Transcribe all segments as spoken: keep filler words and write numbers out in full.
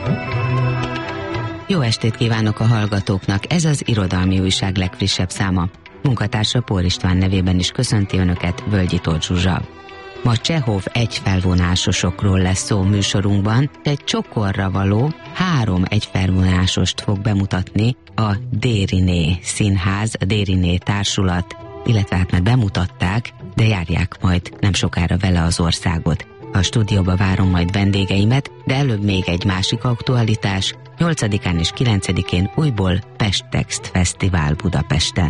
Jó estét kívánok a hallgatóknak, ez az Irodalmi Újság legfrissebb száma. Munkatársa Pór István nevében is köszönti Önöket, Völgyi Tóth Zsuzsa. Ma Csehov egyfelvonásosokról lesz szó műsorunkban, egy csokorra való három egyfelvonásost fog bemutatni a Dériné Színház, a Dériné Társulat, illetve hát már bemutatták, de járják majd nem sokára vele az országot. A stúdióba várom majd vendégeimet, de előbb még egy másik aktualitás. nyolcadikán és kilencedikén újból Pesttext Fesztivál Budapesten.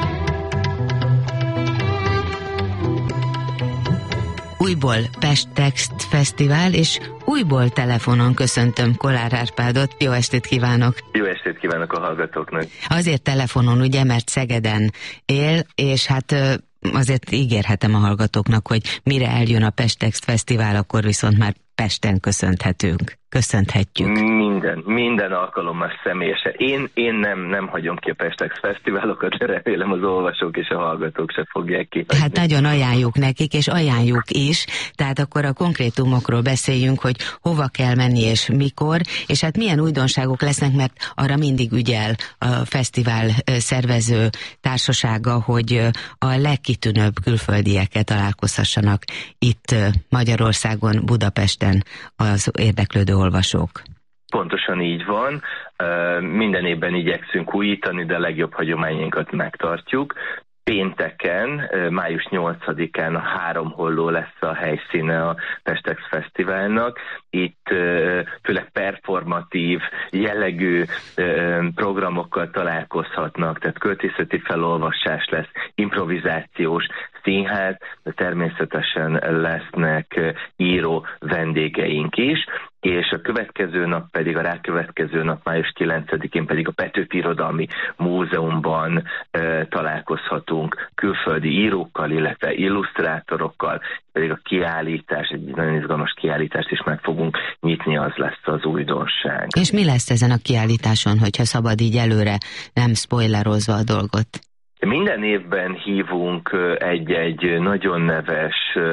Újból Pesttext Fesztivál, és újból telefonon köszöntöm Kollár Árpádot. Jó estét kívánok! Jó estét kívánok a hallgatóknak! Azért telefonon, ugye, mert Szegeden él, és hát azért ígérhetem a hallgatóknak, hogy mire eljön a Pesttext Fesztivál, akkor viszont már Pesten köszönhetünk. Köszönhetjük. Minden, minden alkalommal személyesen. Én, én nem, nem hagyom ki a Pesttext Fesztiválokat, de remélem az olvasók és a hallgatók se fogják ki. Hát nagyon ajánljuk nekik, és ajánljuk is, tehát akkor a konkrétumokról beszéljünk, hogy hova kell menni és mikor, és hát milyen újdonságok lesznek, mert arra mindig ügyel a fesztivál szervező társasága, hogy a legkitűnőbb külföldiekkel találkozhassanak itt Magyarországon, Budapesten az érdeklődő olvasók. Pontosan így van. Minden évben igyekszünk újítani, de a legjobb hagyományainkat megtartjuk. Pénteken, május nyolcadikán a Három Holló lesz a helyszíne a Pesttext Fesztiválnak. Itt főleg performatív, jellegű programokkal találkozhatnak, tehát költészeti felolvasás lesz, improvizációs, színház, de természetesen lesznek író vendégeink is, és a következő nap pedig, a rákövetkező nap, május kilencedikén pedig a Petőfi Irodalmi Múzeumban e, találkozhatunk külföldi írókkal, illetve illusztrátorokkal, pedig a kiállítás, egy nagyon izgalmas kiállítást is meg fogunk nyitni, az lesz az újdonság. És mi lesz ezen a kiállításon, hogyha szabad így előre, nem spoilerozva a dolgot? Minden évben hívunk egy-egy nagyon neves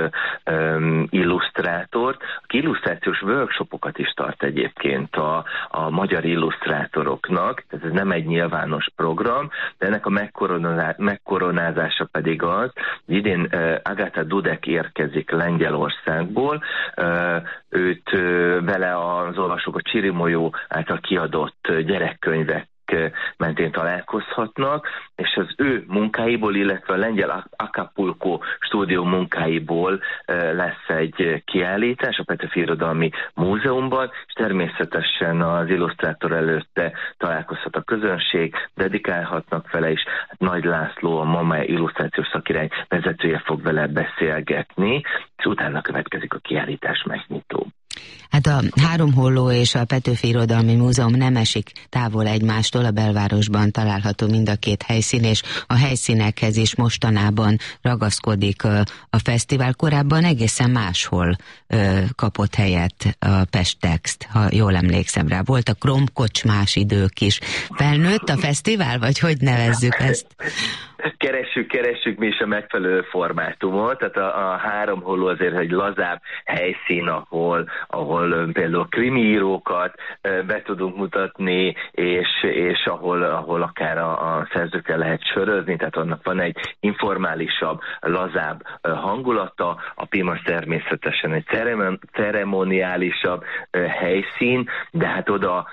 um, illusztrátort, aki illusztrációs workshopokat is tart egyébként a, a magyar illusztrátoroknak, ez nem egy nyilvános program, de ennek a megkoronázá- megkoronázása pedig az, hogy idén uh, Agáta Dudek érkezik Lengyelországból, uh, őt uh, vele az olvasók a Csirimolyó által kiadott gyerekkönyvek mentén találkozhatnak, és az ő munkáiból, illetve a lengyel Acapulco stúdió munkáiból lesz egy kiállítás a Petőfi Irodalmi Múzeumban, és természetesen az illusztrátor előtte találkozhat a közönség, dedikálhatnak vele is. Hát Nagy László, a MAMA illusztrációs szakirány vezetője fog vele beszélgetni, és utána következik a kiállítás megnyitó. Hát a Három Holló és a Petőfi Irodalmi Múzeum nem esik távol egymástól, a belvárosban található mind a két helyszín, és a helyszínekhez is mostanában ragaszkodik a fesztivál. Korábban egészen máshol ö, kapott helyet a Pesttext, ha jól emlékszem rá. Voltak romkocsmás idők is. Felnőtt a fesztivál, vagy hogy nevezzük ezt? Keressük, keressük mi is a megfelelő formátumot, tehát a, a Három Holló azért egy lazább helyszín, ahol, ahol például krimiírókat be tudunk mutatni, és, és ahol, ahol akár a, a szerzőkkel lehet sörözni, tehát annak van egy informálisabb, lazább hangulata. A Pimasz természetesen egy ceremoniálisabb helyszín, de hát oda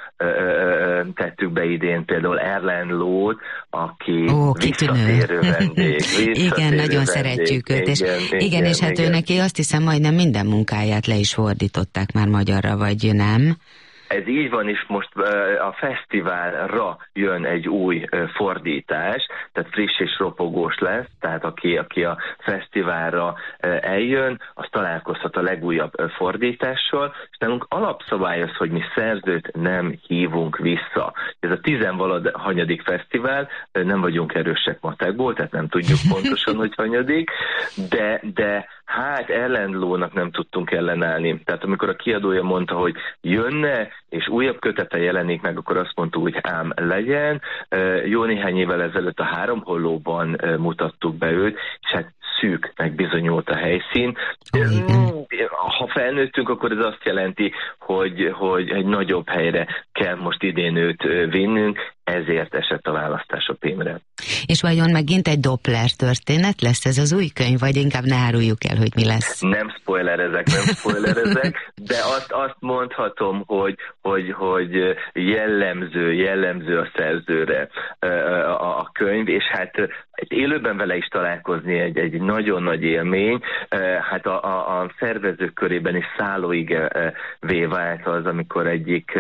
tettük be idén például Erlen Lót, aki Ó, visszatérő vendég. Igen, nagyon vendég. Szeretjük őt, és igen, igen, igen és hát igen. Ő neki azt hiszem majdnem minden munkáját le is fordították már magyarra, vagy nem? Ez így van, és most a fesztiválra jön egy új fordítás, tehát friss és ropogós lesz, tehát aki, aki a fesztiválra eljön, az találkozhat a legújabb fordítással, és nálunk alapszabály az, hogy mi szerzőt nem hívunk vissza. Ez a tizenvalahanyadik fesztivál, nem vagyunk erősek matekból, tehát nem tudjuk pontosan, hogy hanyadik, de, de hát Erlen Lónak nem tudtunk ellenállni. Tehát amikor a kiadója mondta, hogy jönne, és újabb kötete jelenik meg, akkor azt mondtuk, hogy ám legyen. Jó néhány évvel ezelőtt a Három Hollóban mutattuk be őt, és hát szűknek bizonyult a helyszín. ha felnőttünk, akkor ez azt jelenti, hogy, hogy egy nagyobb helyre kell most idén őt vinnünk, ezért esett a választás a Pimre. És vajon megint egy Doppler történet lesz ez az új könyv, vagy inkább ne áruljuk el, hogy mi lesz? Nem spoilerezek, nem spoilerezek, de azt, azt mondhatom, hogy, hogy, hogy jellemző, jellemző a szerzőre a, a könyv, és hát élőben vele is találkozni egy, egy nagyon nagy élmény, hát a, a, a szervezők körében is szállóigé vált az, amikor egyik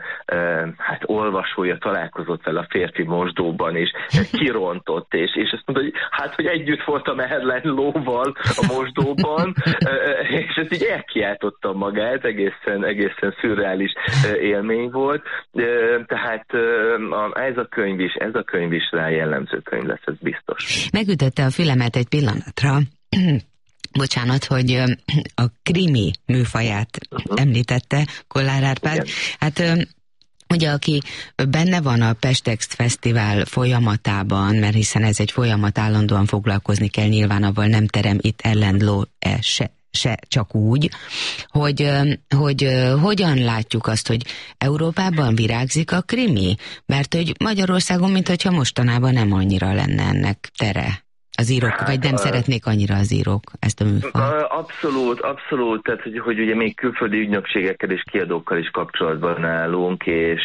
hát olvasója találkozott vele a férfi mosdóban, és kirontott, és, és azt mondta, hogy hát, hogy együtt voltam Erlen lóval a mosdóban, és ezt így elkiáltotta magát, egészen, egészen szürreális élmény volt, tehát ez a könyv is, ez a könyv is rá jellemző könyv lesz, ez biztos. Megütötte a fülemet egy pillanatra, bocsánat, hogy a krimi műfaját uh-huh. említette Kollár Árpád. Igen. Hát ugye, aki benne van a Pestext Fesztivál folyamatában, mert hiszen ez egy folyamat, állandóan foglalkozni kell, nyilván avval nem terem itt ellenló -e se, se csak úgy, hogy, hogy hogyan látjuk azt, hogy Európában virágzik a krimi, mert hogy Magyarországon, mintha mostanában nem annyira lenne ennek tere. Az írók, hát, vagy nem a... szeretnék annyira az írók ezt a műfajt? Abszolút, abszolút, tehát hogy, hogy ugye még külföldi ügynökségekkel és kiadókkal is kapcsolatban állunk, és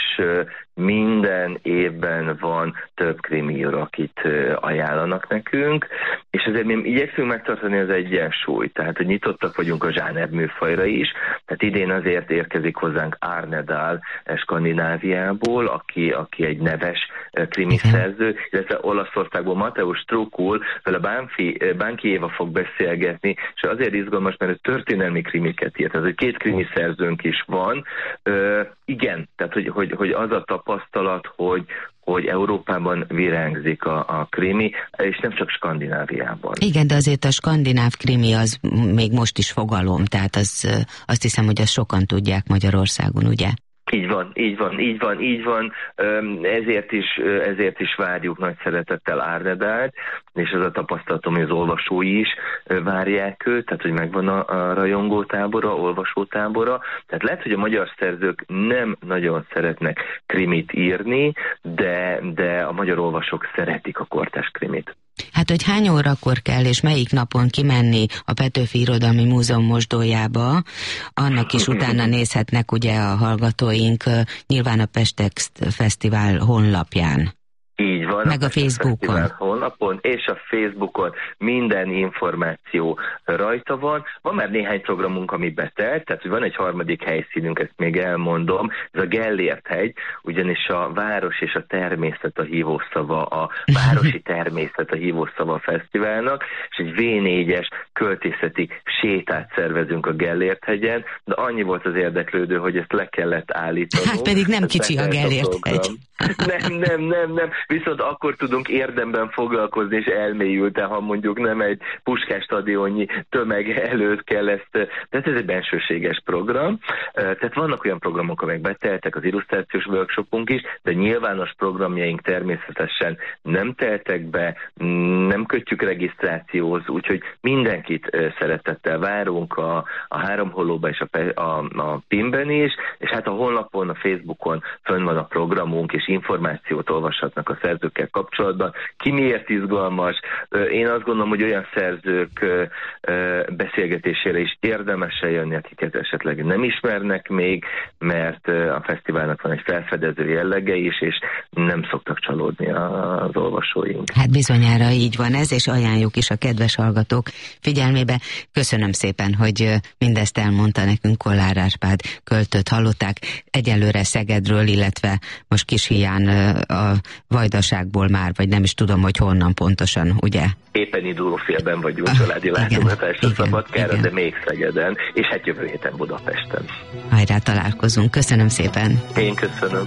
minden évben van több krimiíró, akit ajánlanak nekünk, és azért mi igyekszünk megtartani az egyensúlyt, tehát hogy nyitottak vagyunk a zsáner műfajra is, tehát idén azért érkezik hozzánk Arne Dahl Skandináviából, aki, aki egy neves krimiszerző, illetve Olaszországból Mateusz Strukul, vele Bánfi, Bánki Éva fog beszélgetni, és azért izgalmas, mert ő történelmi krimiket írt, tehát két krimiszerzőnk is van. Ö, igen, tehát hogy, hogy, hogy az a tapasztalat, hogy, hogy Európában virágzik a, a krimi, és nem csak Skandináviában. Igen, de azért a skandináv krimi az még most is fogalom, tehát az, azt hiszem, hogy azt sokan tudják Magyarországon, ugye? Így van, így van, így van, így van, ezért is, ezért is várjuk nagy szeretettel Arne Dahlt, és ez a tapasztalatom, hogy az olvasói is várják őt, tehát hogy megvan a, a rajongótábora, olvasótábora, tehát lehet, hogy a magyar szerzők nem nagyon szeretnek krimit írni, de, de a magyar olvasók szeretik a kortárs krimit. Hát, hogy hány órakor kell, és melyik napon kimenni a Petőfi Irodalmi Múzeum mosdójába, annak is utána nézhetnek ugye a hallgatóink nyilván a Pestext Fesztivál honlapján. Így van. Meg a, a Facebookon. Honlapon és a Facebookon minden információ rajta van. Van már néhány programunk, ami betelt, tehát hogy van egy harmadik helyszínünk, ezt még elmondom, ez a Gellért hegy, ugyanis a város és a természet a hívószava, a városi természet a hívószava a fesztiválnak, és egy vé négyes költészeti sétát szervezünk a Gellért hegyen, de annyi volt az érdeklődő, hogy ezt le kellett állítani. Hát pedig nem kicsi a Gellért hegy. Nem, nem, nem, nem. Viszont akkor tudunk érdemben foglalkozni, és elmélyülten, ha mondjuk nem egy Puskás stadionnyi tömeg előtt kell ezt, tehát ez egy bensőséges program. Tehát vannak olyan programok, amelyek beteltek, az illusztrációs workshopunk is, de nyilvános programjaink természetesen nem teltek be, nem kötjük regisztrációhoz, úgyhogy mindenkit szeretettel várunk a, a Háromhollóban és a, a, a Pimben is, és hát a honlapon, a Facebookon fönn van a programunk, és információt olvashatnak a szerzőkkel kapcsolatban. Ki miért izgalmas? Én azt gondolom, hogy olyan szerzők beszélgetésére is érdemes eljönni, akiket esetleg nem ismernek még, mert a fesztiválnak van egy felfedező jellege is, és nem szoktak csalódni az olvasóink. Hát bizonyára így van ez, és ajánljuk is a kedves hallgatók figyelmébe. Köszönöm szépen, hogy mindezt elmondta nekünk Kollár Árpád költőt. Hallották egyelőre Szegedről, illetve most Kishián a Vajdaságból már, vagy nem is tudom, hogy honnan pontosan, ugye? Éppen indulófélben vagyunk ah, családi látogatásra Szabadkára, de még Szegeden, és hát jövő héten Budapesten. Hajrá, találkozunk. Köszönöm szépen. Én köszönöm.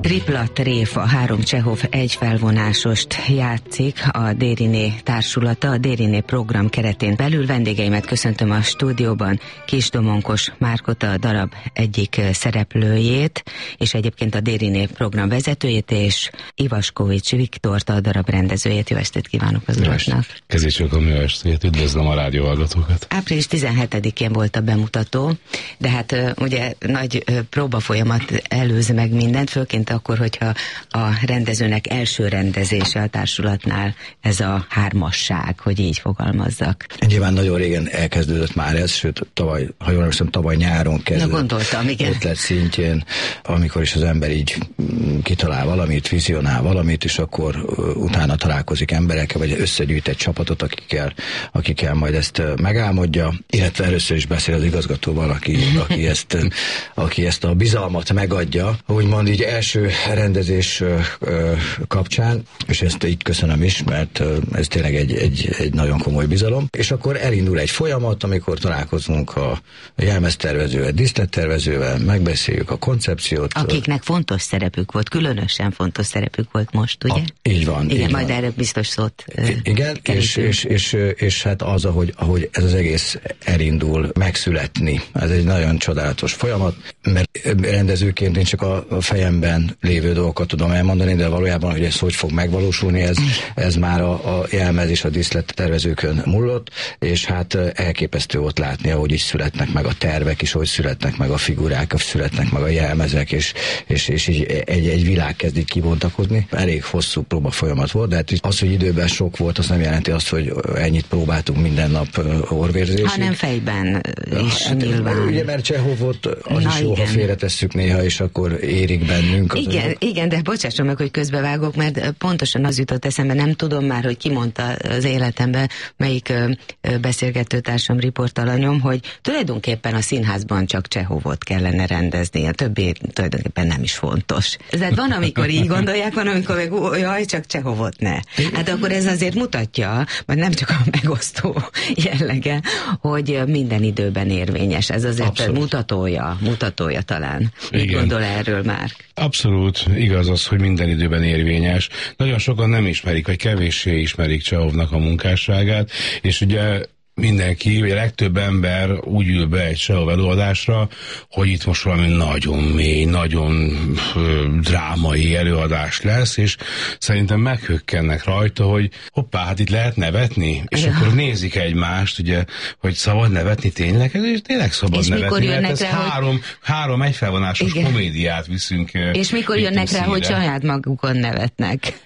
Tripla tréf, a három Csehov egy felvonásost játszik a Dériné társulata, a Dériné program keretén belül. Vendégeimet köszöntöm a stúdióban, Kis Domonkos Márkot, a darab egyik szereplőjét, és egyébként a Dériné program vezetőjét, és Ivaskovics Viktort, a darab rendezőjét. Jó estét kívánok az uraknak! Kezécsök jó estét, üdvözlöm a rádióhallgatókat! április tizenhetedikén volt a bemutató, de hát ugye nagy próbafolyamat előz meg mindent, főként akkor, hogyha a rendezőnek első rendezése a társulatnál ez a hármasság, hogy így fogalmazzak. Nyilván nagyon régen elkezdődött már ez, sőt, tavaly, ha jól emlékszem, tavaly nyáron kezdődött. Na gondoltam, igen. Ötlet szintjén, amikor is az ember így kitalál valamit, vizionál valamit, és akkor utána találkozik emberekkel, vagy összegyűjt egy csapatot, akikkel, akikkel majd ezt megálmodja, illetve először is beszél az igazgatóval, aki, aki, ezt, aki ezt a bizalmat megadja, úgymond így első rendezés kapcsán, és ezt így köszönöm is, mert ez tényleg egy, egy, egy nagyon komoly bizalom. És akkor elindul egy folyamat, amikor találkozunk a jelmeztervezővel, díszlettervezővel, megbeszéljük a koncepciót. Akiknek fontos szerepük volt, különösen fontos szerepük volt most, ugye? A, így van. Igen, így majd van. erre biztos szót Igen, és, és, és, és hát az, ahogy, ahogy ez az egész elindul megszületni. Ez egy nagyon csodálatos folyamat, mert rendezőként én csak a fejemben lévő dolgokat tudom elmondani, de valójában, hogy ez hogy fog megvalósulni, ez, ez már a, a jelmez és a díszlettervezőkön múlott, és hát elképesztő volt látni, ahogy is születnek meg a tervek, és hogy születnek meg a figurák, hogy születnek meg a jelmezek, és, és, és így egy, egy világ kezd így kibontakozni. Elég hosszú próba folyamat volt, de hát az, hogy időben sok volt, az nem jelenti azt, hogy ennyit próbáltunk minden nap orvérzésig. Hanem fejben is hát, nyilván. Ugye, mert Csehovot az Na, is jó, igen. ha félretesszük néha, és akkor érik bennünk. Igen, igen, de bocsásson meg, hogy közbevágok, mert pontosan az jutott eszembe, nem tudom már, hogy ki mondta az életemben, melyik ö, ö, beszélgetőtársam, riportalanyom, hogy tulajdonképpen a színházban csak Csehovot kellene rendezni, a többi tulajdonképpen nem is fontos. Tehát van, amikor így gondolják, van, amikor meg ó, jaj, csak Csehovot ne. Hát akkor ez azért mutatja, vagy nem csak a megosztó jellege, hogy minden időben érvényes. Ez azért Abszolút. mutatója, mutatója talán. Mit Igen. gondol erről már? Abszolút igaz az, hogy minden időben érvényes. Nagyon sokan nem ismerik, vagy kevéssé ismerik Csehovnak a munkásságát, és ugye mindenki, vagy a legtöbb ember úgy ül be egy Csehov előadásra, hogy itt most valami nagyon mély, nagyon ö, drámai előadás lesz, és szerintem meghökkennek rajta, hogy hoppá, hát itt lehet nevetni, és ja. akkor nézik egymást, ugye, hogy szabad nevetni tényleg, és tényleg szabad és nevetni, mert ez rá, három, hogy... három egyfelvonásos Igen. komédiát viszünk. És mikor jönnek rá, hogy saját magukon nevetnek.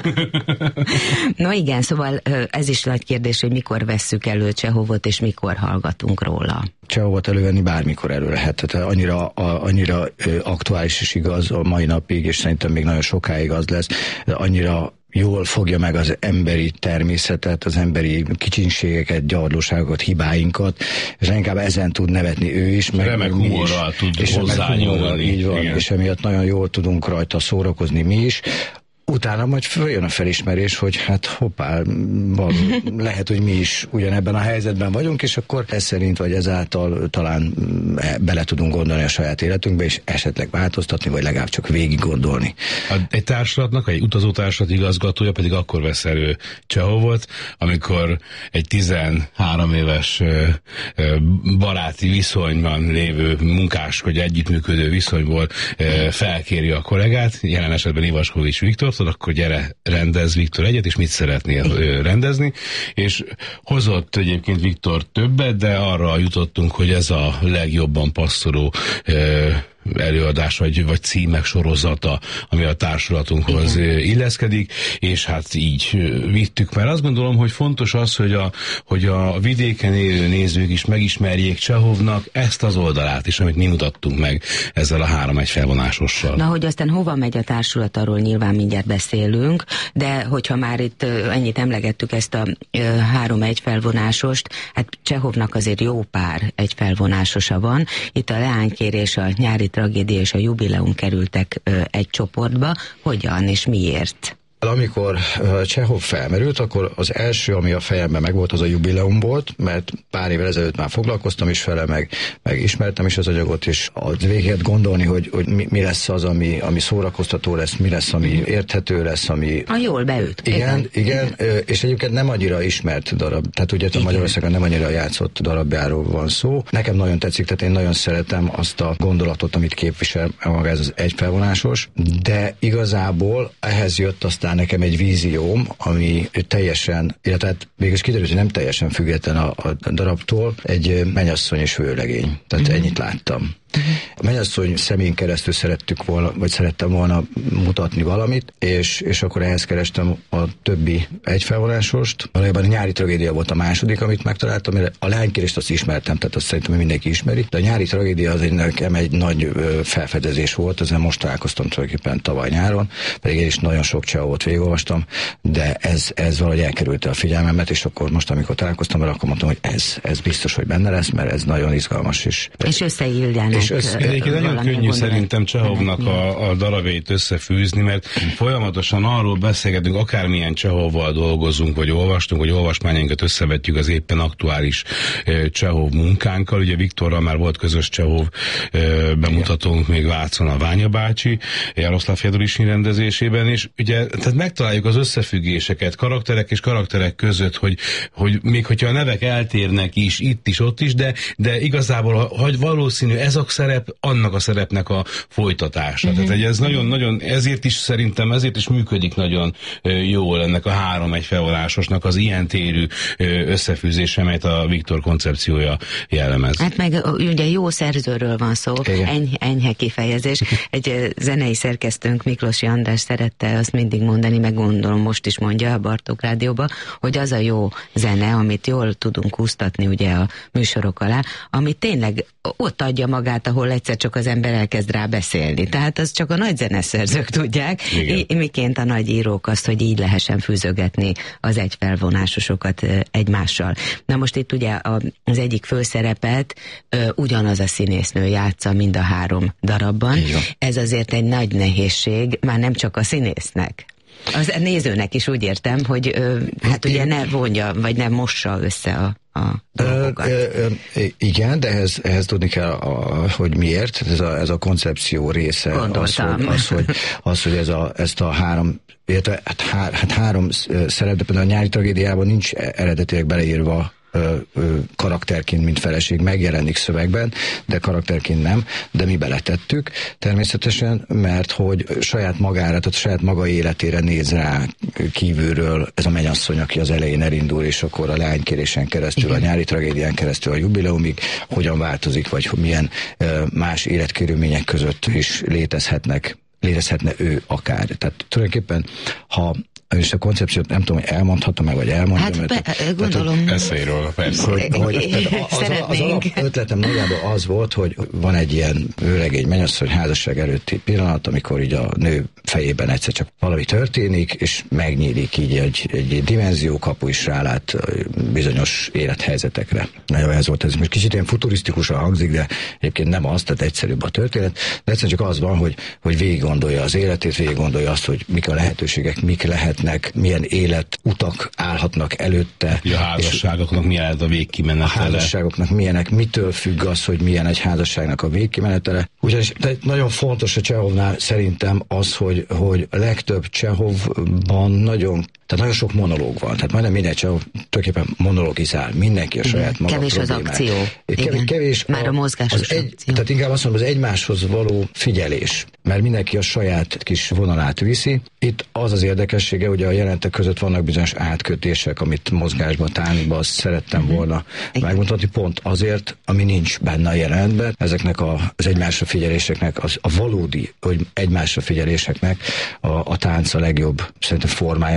No igen, szóval ez is nagy kérdés, hogy mikor vesszük elő Csehovot, és mikor hallgatunk róla. Csehovot elővenni bármikor elő lehet. Tehát annyira, a, annyira aktuális és igaz a mai napig, és szerintem még nagyon sokáig az lesz, de annyira jól fogja meg az emberi természetet, az emberi kicsinségeket, gyarlóságokat, hibáinkat, és inkább ezen tud nevetni ő is, meg, remek meg mi humorral is. tud hozzányúlni. Így van, igen. és emiatt nagyon jól tudunk rajta szórakozni mi is. Utána majd följön a felismerés, hogy hát hoppá, való, lehet, hogy mi is ugyanebben a helyzetben vagyunk, és akkor ez szerint vagy ezáltal talán bele tudunk gondolni a saját életünkbe, és esetleg változtatni, vagy legalább csak végig gondolni. Egy társulatnak, egy utazótársulat igazgatója pedig akkor vesz elő Csehovot, amikor egy tizenhárom éves baráti viszonyban lévő munkás, vagy együttműködő viszonyból felkéri a kollégát, jelen esetben Ivaskovics Viktort, akkor gyere, rendez Viktor egyet, és mit szeretnél rendezni, és hozott egyébként Viktor többet, de arra jutottunk, hogy ez a legjobban passzoló előadás, vagy, vagy címek sorozata, ami a társulatunkhoz igen. illeszkedik, és hát így vittük, mert azt gondolom, hogy fontos az, hogy a, hogy a vidéken élő nézők is megismerjék Csehovnak ezt az oldalát is, amit mi mutattunk meg ezzel a három egy felvonásossal. Na, hogy aztán hova megy a társulat, arról nyilván mindjárt beszélünk, de hogyha már itt ennyit emlegettük ezt a három egy felvonásost, hát Csehovnak azért jó pár egy felvonásosa van. Itt a Leánykérés, a Nyári tragédia és a jubileum kerültek ö, egy csoportba. Hogyan és miért? Amikor uh, Csehov felmerült, akkor az első, ami a fejemben megvolt, az a jubileum volt, mert pár évvel ezelőtt már foglalkoztam is vele, meg, meg ismertem is az anyagot, és az végét gondolni, hogy, hogy mi, mi lesz az, ami, ami szórakoztató lesz, mi lesz, ami érthető lesz, ami... A jól beüt. Igen, igen, igen, és egyébként nem annyira ismert darab, tehát ugye a Magyarországon nem annyira játszott darabjáról van szó. Nekem nagyon tetszik, tehát én nagyon szeretem azt a gondolatot, amit képvisel maga ez az egyfelvonásos, de igazából ehhez jött aztán nekem egy vízióm, ami teljesen, illetve hát mégis kiderült, hogy nem teljesen független a, a darabtól, egy mennyasszony és vőlegény. Tehát mm-hmm. ennyit láttam. A mennyasszony szemén keresztül szerettük volna, vagy szerettem volna mutatni valamit, és, és akkor ehhez kerestem a többi egyfelvonásost. Valójában a Nyári tragédia volt a második, amit megtaláltam, mert a Leánykérést azt ismertem, tehát azt szerintem mindenki ismeri, de a Nyári tragédia az egy, nekem egy nagy felfedezés volt, ezen most találkoztam tulajdonképpen tavaly nyáron, pedig én is nagyon sok Csehovot végigolvastam, de ez, ez valahogy elkerülte a figyelmemet, és akkor most, amikor találkoztam vele, akkor mondtam, hogy ez, ez biztos, hogy benne lesz, mert ez nagyon izgalmas is. És összeilljának. És össze, egyébként nagyon könnyű szerintem Csehovnak a, a darabjait összefűzni, mert folyamatosan arról beszélgetünk, akármilyen Csehovval dolgozunk, vagy olvastunk, vagy olvasmányainkat összevetjük az éppen aktuális uh, Csehov munkánkkal. Ugye Viktorral már volt közös Csehov uh, bemutatónk még Vácon a Ványa bácsi, Jaroszláv Fedorisnyi rendezésében, és ugye tehát megtaláljuk az összefüggéseket karakterek és karakterek között, hogy, hogy még hogyha a nevek eltérnek is, itt is, ott is, de, de igazából hogy valószínű ez a szerep, annak a szerepnek a folytatása. Mm-hmm. Tehát ez nagyon-nagyon, ezért is szerintem, ezért is működik nagyon jól ennek a három egyfelvonásosnak az ilyen térű összefűzése, amelyet a Viktor koncepciója jellemez. Hát meg ugye jó szerzőről van szó, enyhe, enyhe kifejezés. Egy zenei szerkesztőnk, Miklósi András szerette azt mindig mondani, meg gondolom most is mondja a Bartók Rádióba, hogy az a jó zene, amit jól tudunk úsztatni ugye a műsorok alá, ami tényleg ott adja magát, ahol egyszer csak az ember elkezd rá beszélni. Tehát az csak a nagy zeneszerzők tudják, I- miként a nagy írók azt, hogy így lehessen fűzögetni az egyfelvonásosokat egymással. Na most itt ugye az egyik főszerepet ö, ugyanaz a színésznő játsza mind a három darabban. Igen. Ez azért egy nagy nehézség, már nem csak a színésznek. Az nézőnek is úgy értem, hogy ö, hát ugye ne vonja, vagy ne mossa össze a a dolgokat. Ö, ö, ö, igen, de ehhez, ehhez tudni kell, a, hogy miért. Ez a, ez a koncepció része. Az, hogy, az, hogy, az, hogy ez a, ezt a három, illetve hát, há, hát három szerep, de például a Nyári tragédiában nincs eredetileg beleírva Ö, ö, karakterként, mint feleség megjelenik szövegben, de karakterként nem, de mi beletettük természetesen, mert hogy saját magára, tehát saját maga életére néz rá kívülről ez a mennyasszony, aki az elején elindul, és akkor a Leánykérésen keresztül, igen. A Nyári tragédián keresztül a jubileumig hogyan változik, vagy milyen ö, más életkörülmények között is létezhetnek, létezhetne ő akár. Tehát tulajdonképpen, ha és a koncepciót nem tudom, hogy elmondhatom-e, vagy elmondjam. Hát be, tehát, gondolom. Eszélyről, persze. Hogy, hogy, az, az, az alap ötletem nagyjából az volt, hogy van egy ilyen vőlegény mennyasszony házasság előtti pillanat, amikor így a nő fejében egyszer csak valami történik, és megnyílik így egy, egy dimenziókapu is rálát bizonyos élethelyzetekre. Nagyon ez volt ez. Most kicsit ilyen futurisztikusan hangzik, de egyébként nem az, tehát egyszerűbb a történet, de egyszerűen csak az van, hogy, hogy végig gondolja az életét, végig gondolja azt, hogy mik a lehetőségek, mik lehet milyen életutak állhatnak előtte. A házasságoknak milyen lehet a végkimenetele. A házasságoknak milyenek, mitől függ az, hogy milyen egy házasságnak a végkimenetele. Ugyanis nagyon fontos a Csehovnál szerintem az, hogy, hogy a legtöbb Csehovban nagyon, tehát nagyon sok monológ van. Tehát majdnem minden Csehov tulajdonképpen monologizál. Mindenki a saját maga kevés problémák. Az akció. Kevés, kevés Már a, a mozgásos egy, akció. Tehát inkább azt mondom, az egymáshoz való figyelés. Mert mindenki a saját kis vonalát viszi. Itt az az érdekessége, hogy a jelentek között vannak bizonyos átkötések, amit mozgásba, tánba azt szerettem uh-huh. volna igen. megmutatni, pont azért, ami nincs benne a jelenetben. Ezeknek a, az egymásra figyeléseknek, az, a valódi, hogy egymásra figyeléseknek a, a tánc a legjobb szerintem formája, hogy megmutatni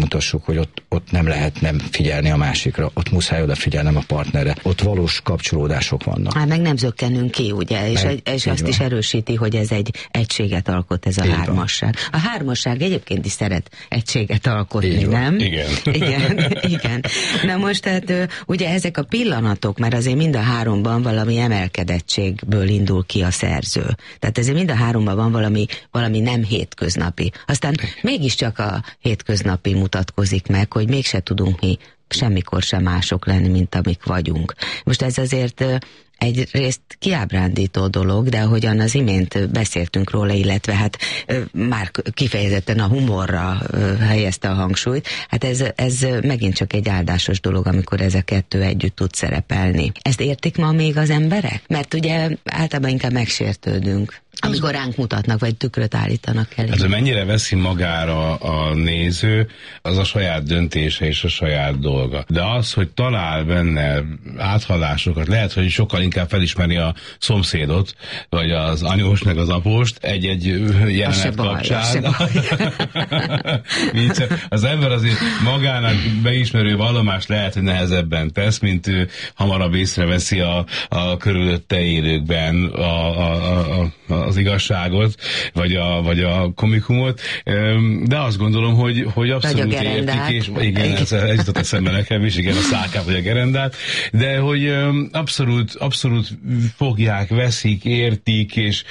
kimondhassuk, hogy ott, ott nem lehet nem figyelni a másikra, ott muszáj odafigyelnem a partnerre, ott valós kapcsolódások vannak. Hát meg nem zökkenünk ki, ugye, és, meg, és azt van. Is erősíti, hogy ez egy egységet alkot, ez a így hármasság. Van. A hármasság egyébként is szeret egységet alkotni, nem? Igen. Igen, igen. Na most tehát ugye ezek a pillanatok, mert azért mind a háromban valami emelkedettségből indul ki a szerző. Tehát ezért mind a háromban van valami, valami nem hétköznapi. Aztán mégiscsak a hétköznapi mutatkozik meg, hogy mégse tudunk mi semmikor sem mások lenni, mint amik vagyunk. Most ez azért egyrészt kiábrándító dolog, de ahogyan az imént beszéltünk róla, illetve hát már kifejezetten a humorra helyezte a hangsúlyt, hát ez, ez megint csak egy áldásos dolog, amikor ez a kettő együtt tud szerepelni. Ezt értik ma még az emberek? Mert ugye általában inkább megsértődünk, amikor ránk mutatnak, vagy tükröt állítanak elé. Hát, mennyire veszi magára a néző, az a saját döntése és a saját dolga. De az, hogy talál benne áthallásokat, lehet, hogy sokkal inkább felismeri a szomszédot, vagy az anyós, meg az apóst egy-egy jelenet kapcsán. Az ember azért magának beismerő vallomást lehet, hogy nehezebben tesz, mint ő hamarabb észreveszi a, a körülötte élőkben a, a, a, a az igazságot, vagy a, vagy a komikumot, de azt gondolom, hogy, hogy abszolút értik, és igen, ez, ez jutott eszembe nekem is, igen, a szálkát vagy a gerendát, de hogy abszolút, abszolút fogják, veszik, értik, és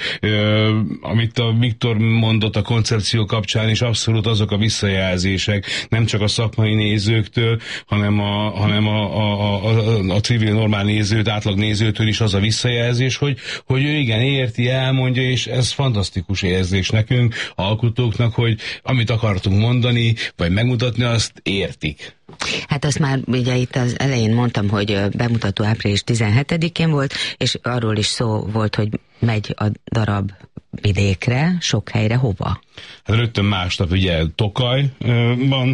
amit a Viktor mondott a koncepció kapcsán, és abszolút azok a visszajelzések, nem csak a szakmai nézőktől, hanem a, hanem a, a, a, a civil normál nézőt, átlag nézőtől is az a visszajelzés, hogy, hogy ő igen, érti, elmondja, és ez fantasztikus érzés nekünk, alkotóknak, hogy amit akartunk mondani, vagy megmutatni, azt értik. Hát azt már ugye itt az elején mondtam, hogy bemutató április tizenhetedikén volt, és arról is szó volt, hogy megy a darab vidékre, sok helyre, hova? Hát rögtön másnap ugye Tokajban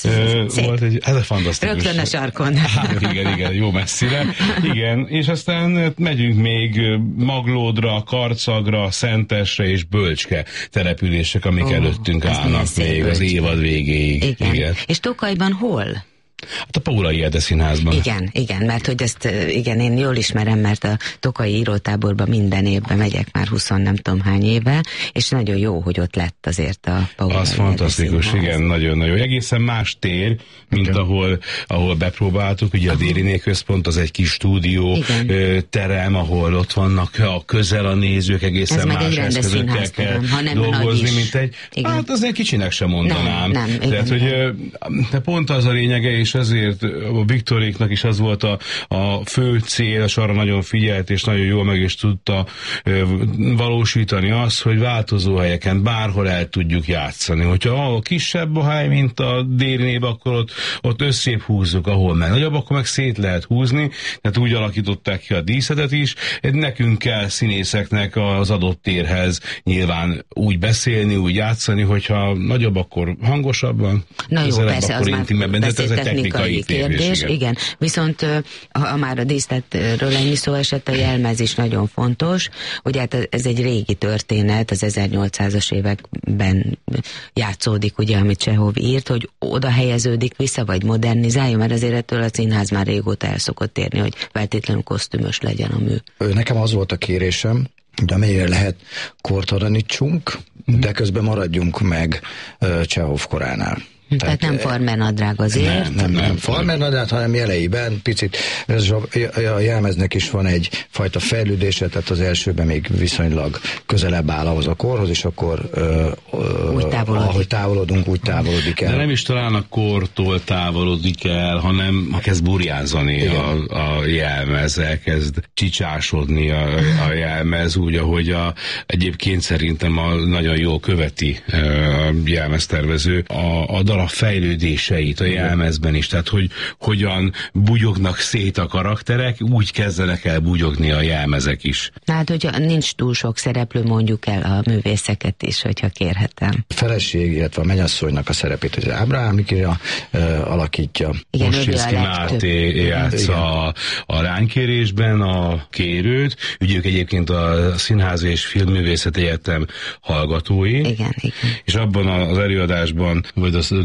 volt egy, ez a fantasztikus. Rögtön a sarkon. Hát igen, igen, jó messzire. Igen, és aztán megyünk még Maglódra, Karcagra, Szentesre és Bölcske települések, amik oh, előttünk állnak még az évad végéig. Igen. igen. És Tokajban hol? Hát a Paulai Ede Színházban. Igen, igen, mert hogy ezt, igen, én jól ismerem, mert a Tokaji írótáborban minden évben megyek már húsz nem tudom hány éve, és nagyon jó, hogy ott lett azért a Paulai Az Ede fantasztikus, Színház. Igen, nagyon-nagyon. Egészen más tér, mint igen. ahol, ahol bepróbáltuk, ugye a Dériné központ, az egy kis stúdió igen. terem, ahol ott vannak a közel a nézők, egészen ez más eszközökkel kell dolgozni, mint egy, igen. hát azért kicsinek sem mondanám. Nem, nem, Tehát, igen, hogy pont az a lényege, és ezért a Viktoréknak is az volt a, a fő cél, és arra nagyon figyelt, és nagyon jól meg is tudta ö, valósítani azt, hogy változó helyeken bárhol el tudjuk játszani. Hogyha ahol kisebb a hely, mint a Dérinébe, akkor ott, ott összébb húzzuk, ahol meg nagyobb, akkor meg szét lehet húzni, tehát úgy alakították ki a díszetet is. Nekünk kell színészeknek az adott térhez nyilván úgy beszélni, úgy játszani, hogyha nagyobb, akkor hangosabban, na jó, persze, akkor intimebben, de ez egy technikai kérdés, kérdés igen. igen. Viszont ha már a díszletről ennyi szó esett, a jelmez is nagyon fontos. Ugye hát ez egy régi történet, az ezernyolcszázas években játszódik, ugye, amit Csehov írt, hogy oda helyeződik vissza, vagy modernizálja, mert azért ettől a színház már régóta el szokott érni, hogy feltétlenül kosztümös legyen a mű. Nekem az volt a kérésem, de amennyire lehet kortalanítsunk, de közben maradjunk meg Csehov koránál. Tehát, Tehát nem farmernadrág azért? Nem, nem, nem, nem farmernadrág, hanem jeleiben picit, ez a, a jelmeznek is van egy fajta fejlődése, tehát az elsőben még viszonylag közelebb áll ahhoz a korhoz, és akkor ö, ö, ahogy távolodunk, úgy távolodik el. De nem is talán a kortól távolodik el, hanem kezd burjánzani a, a jelmez, elkezd csicsásodni a, a jelmez, úgy, ahogy a, egyébként szerintem a, nagyon jól követi a jelmeztervező a, a darab fejlődéseit a jelmezben is, tehát hogy hogyan bugyognak szét a karakterek, úgy kezdenek el bugyogni a jelmezek is. Hát, hogyha nincs túl sok szereplő, mondjuk el a művészeket is, hogyha kérhetem. A feleség, illetve a mennyasszonynak a szerepét, hogy Ábrahám Mikira uh, alakítja. Mossinszky Máté játsza a, a lánykérésben a kérőt, ugye ők egyébként a Színház és Filmművészeti Egyetem hallgatói. Igen, igen. És abban az előadásban, vagy az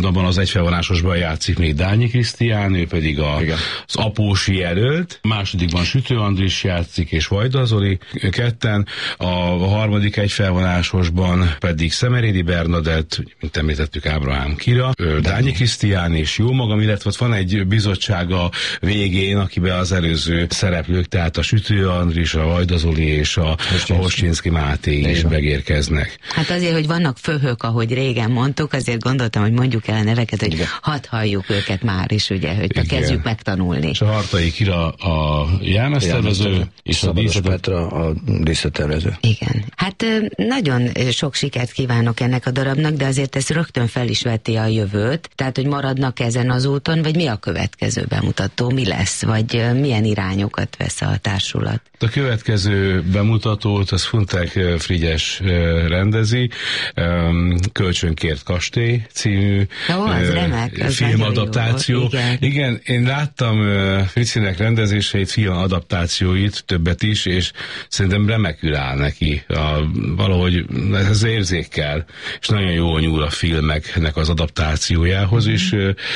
abban az egyfelvonásosban játszik még Dányi Krisztián, ő pedig a, az Apósi jelölt, a másodikban Sütő Andris játszik, és Vajda Zoli ketten, a harmadik egyfelvonásosban pedig Szemerédi Bernadett, mint említettük, Ábrahám Kira, Dányi Krisztián és jó magam, illetve van egy bizottság a végén, akiben az előző szereplők, tehát a Sütő Andris, a Vajda Zoli és a Hostinszki Máté is megérkeznek. Hát azért, hogy vannak főhők, ahogy régen mondtuk, azért gondoltam, hogy mondjuk el a neveket, hogy hadd halljuk őket már is, ugye, hogy igen, kezdjük megtanulni. És a Hartai Kira a jelmeztervező, és a Petra a díszlettervező. Igen. Hát nagyon sok sikert kívánok ennek a darabnak, de azért ez rögtön fel is veti a jövőt, tehát, hogy maradnak ezen az úton, vagy mi a következő bemutató, mi lesz, vagy milyen irányokat vesz a társulat? A következő bemutatót az Funtek Frigyes rendezi, Kölcsönkért kastély című Ó, az remek, az filmadaptáció. Igen. Igen, én láttam Fricinek rendezéseit, filmadaptációit, többet is, és szerintem remekül áll neki. A, valahogy ez érzékkel, és nagyon jól nyúl a filmeknek az adaptációjához is.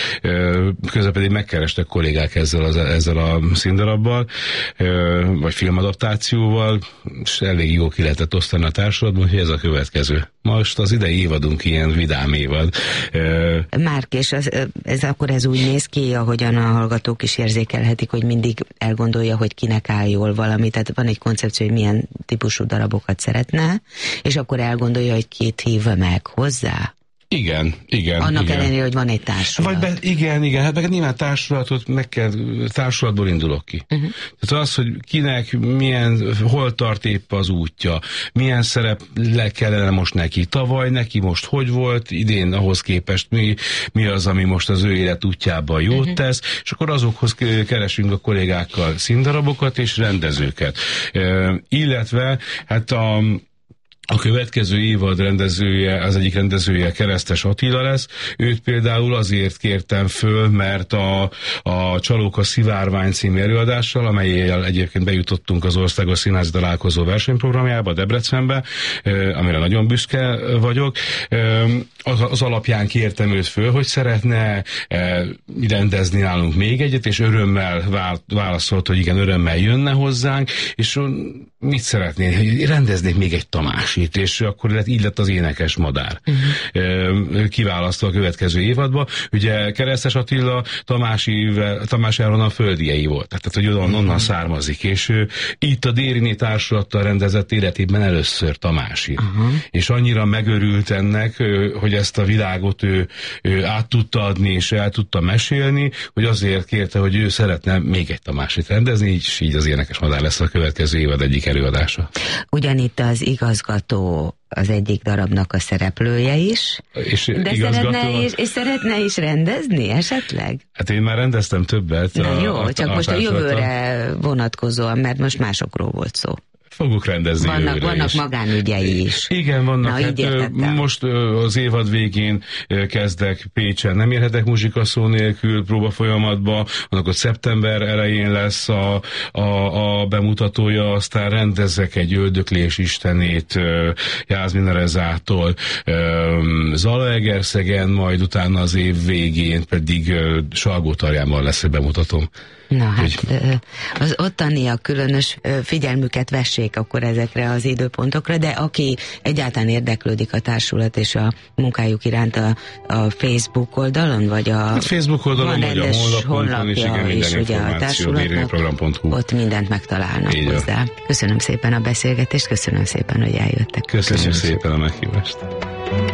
Közben pedig megkerestek kollégák ezzel, az, ezzel a színdarabbal, vagy filmadaptációval, és elég jól ki lehetett osztani a társadalomban, hogy ez a következő. Most az idei évadunk ilyen vidám évad. Márk, és ez, ez akkor ez úgy néz ki, ahogyan a hallgatók is érzékelhetik, hogy mindig elgondolja, hogy kinek áll jól valami, tehát van egy koncepció, hogy milyen típusú darabokat szeretne, és akkor elgondolja, hogy kit hív meg hozzá. Igen, igen. Annak igen. ellenére, hogy van egy társulat. Vagy be, igen, igen, hát meg nyilván társulatot meg kell, társulatból indulok ki. Uh-huh. Tehát az, hogy kinek, milyen, hol tart épp az útja, milyen szerep le kellene most neki. Tavaly neki most hogy volt, idén ahhoz képest mi, mi az, ami most az ő élet útjában jót uh-huh. tesz, és akkor azokhoz keresünk a kollégákkal színdarabokat és rendezőket. E, illetve, hát a A következő évad rendezője, az egyik rendezője Keresztes Attila lesz. Őt például azért kértem föl, mert a, a Csalók a Szivárvány című előadással, amelyel egyébként bejutottunk az Országos Színházi Találkozó versenyprogramjába, Debrecenbe, amire nagyon büszke vagyok. Az, az alapján kértem őt föl, hogy szeretne rendezni nálunk még egyet, és örömmel válaszolt, hogy igen, örömmel jönne hozzánk, és mit szeretné? Rendeznék még egy Tamásit, és akkor lett, így lett az Énekes Madár. Uh-huh. Kiválasztva a következő évadba. Ugye Keresztes Attila Tamási, Tamás Áron a földiei volt, tehát hogy onnan, onnan uh-huh. származik, és ő, itt a Dériné társulattal rendezett életében először Tamási. Uh-huh. És annyira megörült ennek, hogy ezt a világot ő, ő át tudta adni, és el tudta mesélni, hogy azért kérte, hogy ő szeretne még egy Tamásit rendezni, így, így az Énekes Madár lesz a következő évad egyik előadása. Ugyanitt az igazgató az egyik darabnak a szereplője is, és de igazgató... szeretne is, és szeretne is rendezni esetleg? Hát én már rendeztem többet. Na a, jó, a, csak a most a jövőre vonatkozóan, mert most másokról volt szó. Fogok rendezni vannak, jövőre vannak is. magánügyei is. Igen, vannak. Na, hát, most az évad végén kezdek Pécsen, nem érhetek muzsikaszó nélkül próba folyamatba, annak ott szeptember elején lesz a, a, a bemutatója, aztán rendezek egy Öldöklés istenét Jászmin Rezától Zalaegerszegen, majd utána az év végén pedig Salgótarjánban lesz egy bemutatóm. Na hát, az ottaniak különös figyelmüket vessék akkor ezekre az időpontokra, de aki egyáltalán érdeklődik a társulat és a munkájuk iránt a, a Facebook oldalon, vagy a... Hát Facebook oldalon, vagy a honlapon, és igen, minden információ, dérnéprogram pont hu. Ott mindent megtalálnak így hozzá. Köszönöm szépen a beszélgetést, köszönöm szépen, hogy eljöttek. Köszönöm, köszönöm szépen a meghívást.